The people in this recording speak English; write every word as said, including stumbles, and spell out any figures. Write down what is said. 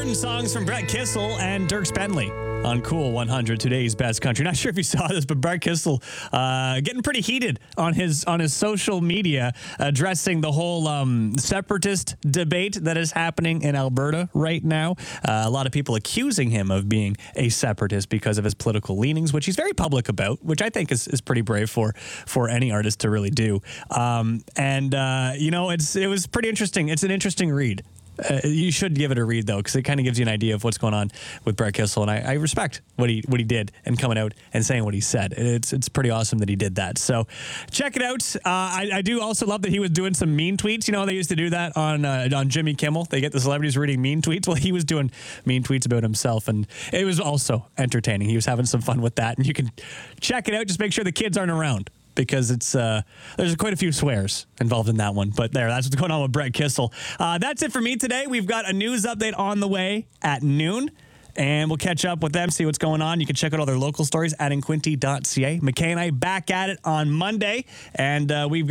Certain songs from Brett Kissel and Dirk Bentley on Cool one hundred, today's best country. Not sure if you saw this, but Brett Kissel uh, getting pretty heated on his on his social media, addressing the whole um, separatist debate that is happening in Alberta right now. Uh, a lot of people accusing him of being a separatist because of his political leanings, which he's very public about, which I think is, is pretty brave for for any artist to really do. Um, and uh, you know, it's it was pretty interesting. It's an interesting read. Uh, you should give it a read, though, because it kind of gives you an idea of what's going on with Brett Kissel, and I, I respect what he what he did and coming out and saying what he said. It's it's pretty awesome that he did that. So check it out. Uh, I, I do also love that he was doing some mean tweets. You know, they used to do that on uh, on Jimmy Kimmel. They get the celebrities reading mean tweets. Well, he was doing mean tweets about himself, and it was also entertaining. He was having some fun with that, and you can check it out. Just make sure the kids aren't around, because it's uh, there's quite a few swears involved in that one. But there, that's what's going on with Brett Kissel. Uh, that's it for me today. We've got a news update on the way at noon, and we'll catch up with them, see what's going on. You can check out all their local stories at inquinty dot c a. McKay and I back at it on Monday, and uh, we've